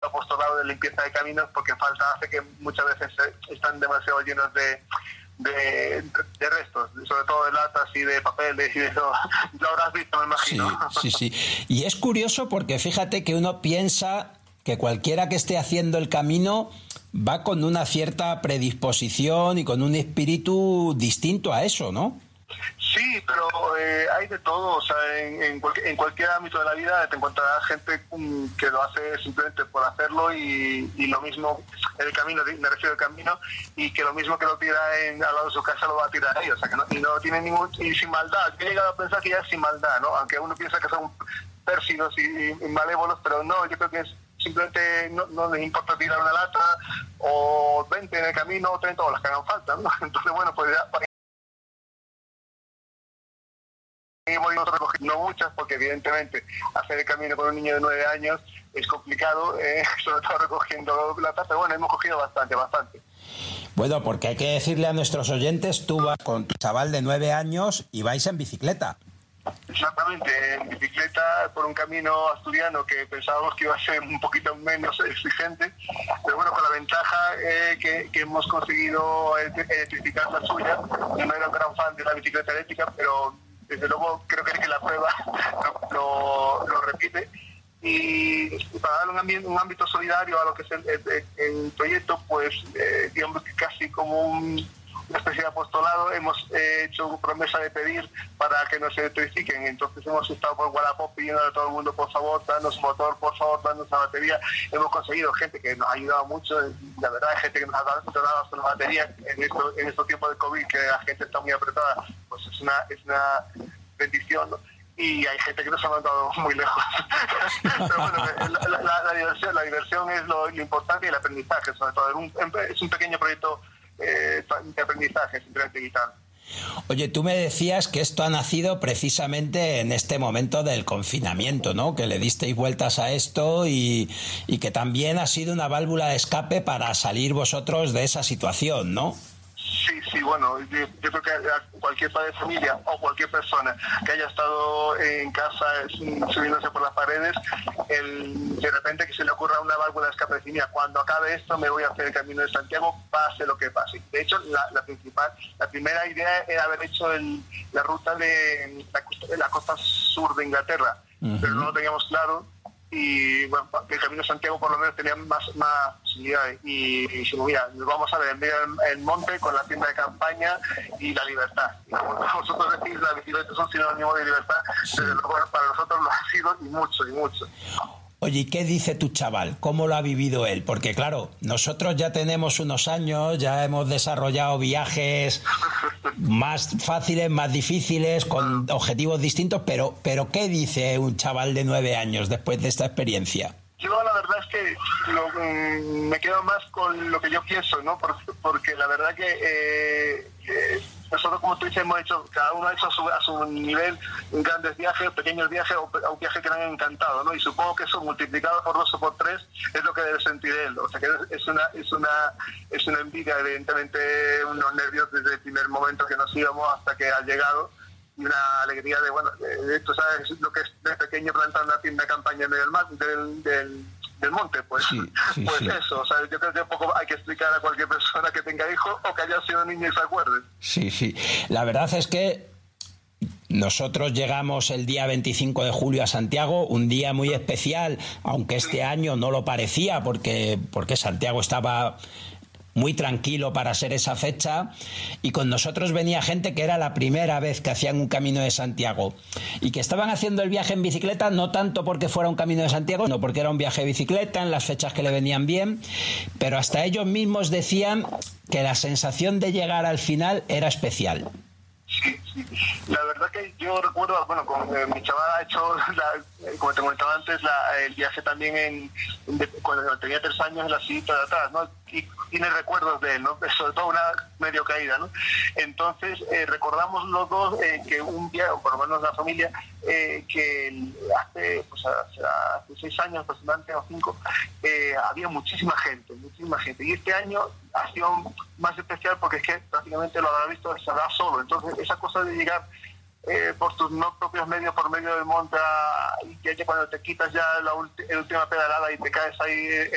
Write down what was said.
apostolado de limpieza de caminos, porque falta hace que muchas veces están demasiado llenos de restos, sobre todo de latas y de papeles y de eso. Lo habrás visto, me imagino. Sí. Y es curioso porque fíjate que uno piensa que cualquiera que esté haciendo el camino va con una cierta predisposición y con un espíritu distinto a eso, ¿no? Sí, pero hay de todo, o sea, en cualquier ámbito de la vida te encontrarás gente que lo hace simplemente por hacerlo y lo mismo en el camino, me refiero al camino, y que lo mismo que lo tira al lado de su casa lo va a tirar ahí, o sea, que no tiene y sin maldad. Yo he llegado a pensar que ya es sin maldad, ¿no? Aunque uno piensa que son pérfidos y malévolos, pero no, yo creo que es simplemente no les importa tirar una lata o 20 en el camino o 30 o las que hagan falta, ¿no? Entonces, bueno, pues ya... No muchas, porque evidentemente hacer el camino con un niño de 9 años es complicado, sobre todo recogiendo lata, pero bueno, hemos cogido bastante. Bueno, porque hay que decirle a nuestros oyentes, tú vas con tu chaval de 9 años y vais en bicicleta. Exactamente, en bicicleta por un camino asturiano que pensábamos que iba a ser un poquito menos exigente, pero bueno, con la ventaja que hemos conseguido electrificar la suya. Yo no era un gran fan de la bicicleta eléctrica, pero desde luego creo que la prueba lo repite. Y para darle un ámbito solidario a lo que es el proyecto, pues digamos que casi como una especie de apostolado hemos hecho promesa de pedir para que nos electrifiquen. Entonces hemos estado por Wallapop pidiendo a todo el mundo, por favor, danos un motor, por favor, danos una batería. Hemos conseguido gente que nos ha ayudado mucho, la verdad, hay gente que nos ha donado las baterías en estos tiempos de COVID, que la gente está muy apretada, pues es una bendición, ¿no? Y hay gente que nos ha mandado muy lejos. Pero bueno, la diversión es lo importante, y el aprendizaje, sobre todo. Es un pequeño proyecto de aprendizaje, simplemente digital. Oye, tú me decías que esto ha nacido precisamente en este momento del confinamiento, ¿no? Que le disteis vueltas a esto y que también ha sido una válvula de escape para salir vosotros de esa situación, ¿no? Sí, bueno, yo creo que cualquier padre de familia o cualquier persona que haya estado en casa subiéndose por las paredes, de repente que se le ocurra una válvula de escape, decir, mira, cuando acabe esto me voy a hacer el Camino de Santiago, pase lo que pase. De hecho, la primera idea era haber hecho la ruta de la costa sur de Inglaterra, pero no lo teníamos claro. Y bueno, el Camino de Santiago por lo menos tenía más posibilidades, y dijimos, mira, nos vamos a ver en medio del monte con la tienda de campaña y la libertad. Y como vosotros decís, la bicicleta es un sinónimo de libertad, desde luego para nosotros lo ha sido, y mucho. Oye, ¿y qué dice tu chaval? ¿Cómo lo ha vivido él? Porque claro, nosotros ya tenemos unos años, ya hemos desarrollado viajes más fáciles, más difíciles, con objetivos distintos, pero ¿qué dice un chaval de 9 años después de esta experiencia? Yo la verdad es que me quedo más con lo que yo pienso, ¿no? Porque la verdad que nosotros, como tú dices, cada uno ha hecho a su nivel grandes viajes, pequeños viajes o un viaje que le han encantado, ¿no? Y supongo que eso multiplicado por 2 o por 3 es lo que debe sentir él. O sea que es una envidia, evidentemente, unos nervios desde el primer momento que nos íbamos hasta que ha llegado, y una alegría de tú sabes lo que es de pequeño plantar una tienda de campaña en medio del monte, pues sí. Eso, o sea, yo creo que poco hay que explicar a cualquier persona que tenga hijos o que haya sido niño y se acuerde. Sí, la verdad es que nosotros llegamos el día 25 de julio a Santiago, un día muy especial, aunque este año no lo parecía, porque Santiago estaba muy tranquilo para ser esa fecha, y con nosotros venía gente que era la primera vez que hacían un Camino de Santiago y que estaban haciendo el viaje en bicicleta, no tanto porque fuera un Camino de Santiago, sino porque era un viaje de bicicleta en las fechas que le venían bien, pero hasta ellos mismos decían que la sensación de llegar al final era especial. Sí. La verdad que yo recuerdo, bueno, con mi chaval ha hecho, como te comentaba antes, el viaje también cuando tenía 3 años en la sillita de atrás, ¿no? Y tiene recuerdos de él, ¿no? Sobre todo una medio caída, ¿no? Entonces recordamos los dos que un viaje, o por lo menos la familia, que hace 6 años aproximadamente, o 5, había muchísima gente, y este año ha sido más especial porque es que prácticamente lo habrá visto, se habrá solo. Entonces esa cosa de llegar por tus no propios medios, por medio del monte, y que cuando te quitas ya la última pedalada y te caes ahí